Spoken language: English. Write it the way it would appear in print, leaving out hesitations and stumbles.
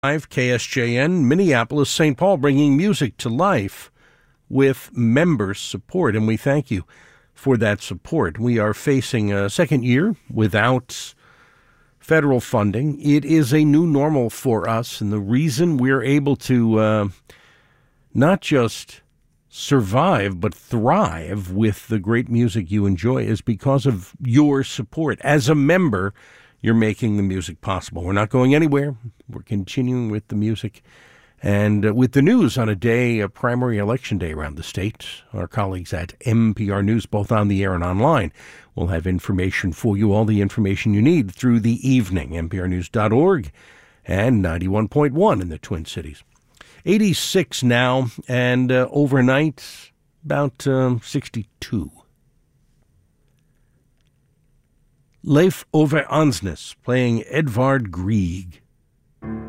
KSJN, Minneapolis, St. Paul, bringing music to life with member support, and we thank you for that support. We are facing a second year without federal funding. It is a new normal for us, and the reason we're able to not just survive but thrive with the great music you enjoy is because of your support. As a member, you're making the music possible. We're not going anywhere. We're continuing with the music. And with the news on a day, a primary election day around the state, our colleagues at NPR News, both on the air and online, will have information for you, all the information you need through the evening. NPRnews.org and 91.1 in the Twin Cities. 86 now, and overnight, about 62. Leif Ove Ansnes playing Edvard Grieg.